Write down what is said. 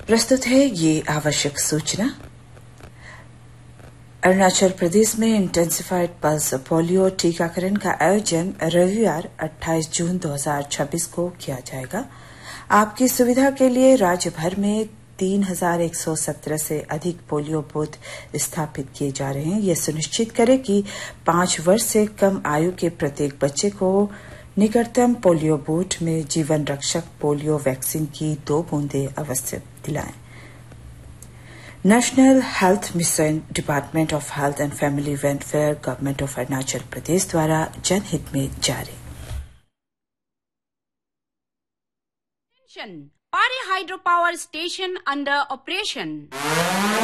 प्रस्तुत है ये आवश्यक सूचना। अरुणाचल प्रदेश में इंटेंसिफाइड पल्स पोलियो टीकाकरण का आयोजन रविवार 28 जून 2026 को किया जाएगा। आपकी सुविधा के लिए राज्य भर में 3117 से अधिक पोलियो बूथ स्थापित किए जा रहे हैं। यह सुनिश्चित करें कि 5 वर्ष से कम आयु के प्रत्येक बच्चे को निकटतम पोलियो बूथ में जीवन रक्षक पोलियो वैक्सीन की 2 बूंदें अवश्य दिलाएं। National health mission, department of health and family welfare, government of Arunachal Pradesh द्वारा जनहित में जारी। Pari Hydropower Station under operation.